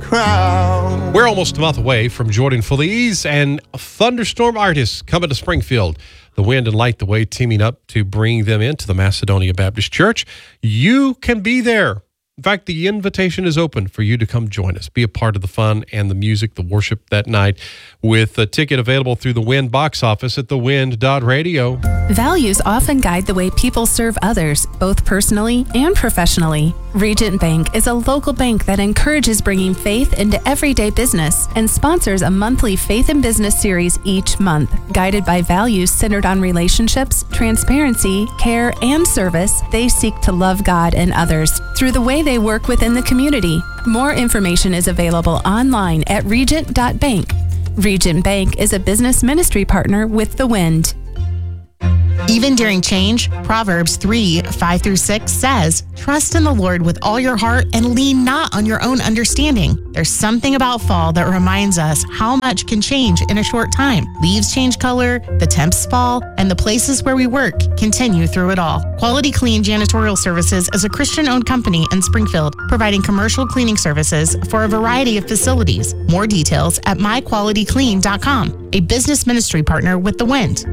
crown. We're almost a month away from Jordan Feliz and Thunderstorm Artists coming to Springfield. The Wind and Light the Way teaming up to bring them into the Macedonia Baptist Church. You can be there. In fact, the invitation is open for you to come join us. Be a part of the fun and the music, the worship that night, with a ticket available through the Wind box office at thewind.radio. Values often guide the way people serve others, both personally and professionally. Regent Bank is a local bank that encourages bringing faith into everyday business and sponsors a monthly Faith in Business series each month. Guided by values centered on relationships, transparency, care, and service, they seek to love God and others through the way they work within the community. More information is available online at regent.bank. Regent Bank is a business ministry partner with The Wind. Even during change, Proverbs 3:5-6 says, "Trust in the Lord with all your heart and lean not on your own understanding." There's something about fall that reminds us how much can change in a short time. Leaves change color, the temps fall, and the places where we work continue through it all. Quality Clean Janitorial Services is a Christian-owned company in Springfield, providing commercial cleaning services for a variety of facilities. More details at myqualityclean.com, a business ministry partner with The Wind.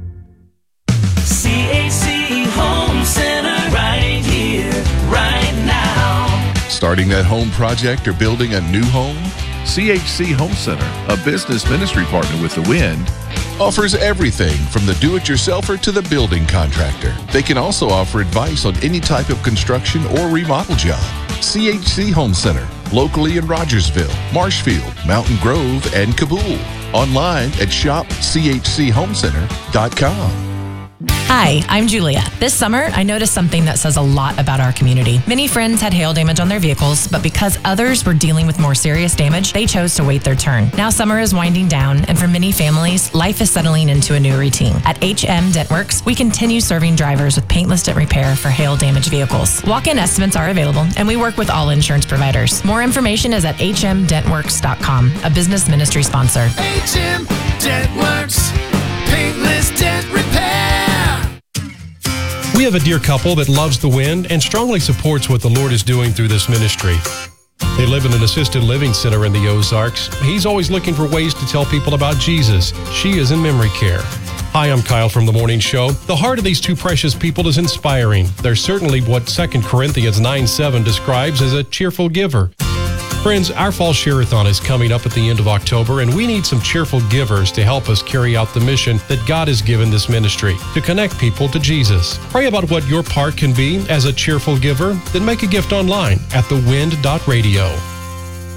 CHC Home Center right here, right now. Starting that home project or building a new home? CHC Home Center, a business ministry partner with The Wind, offers everything from the do-it-yourselfer to the building contractor. They can also offer advice on any type of construction or remodel job. CHC Home Center, locally in Rogersville, Marshfield, Mountain Grove, and Kabul. Online at shopchchomecenter.com. Hi, I'm Julia. This summer, I noticed something that says a lot about our community. Many friends had hail damage on their vehicles, but because others were dealing with more serious damage, they chose to wait their turn. Now summer is winding down, and for many families, life is settling into a new routine. At HM Dentworks, we continue serving drivers with paintless dent repair for hail damaged vehicles. Walk-in estimates are available, and we work with all insurance providers. More information is at hmdentworks.com, a business ministry sponsor. HM Dentworks, paintless dent repair. We have a dear couple that loves the Wind and strongly supports what the Lord is doing through this ministry. They live in an assisted living center in the Ozarks. He's always looking for ways to tell people about Jesus. She is in memory care. Hi, I'm Kyle from The Morning Show. The heart of these two precious people is inspiring. They're certainly what 2 Corinthians 9:7 describes as a cheerful giver. Friends, our Fall Share-a-thon is coming up at the end of October, and we need some cheerful givers to help us carry out the mission that God has given this ministry, to connect people to Jesus. Pray about what your part can be as a cheerful giver, then make a gift online at thewind.radio.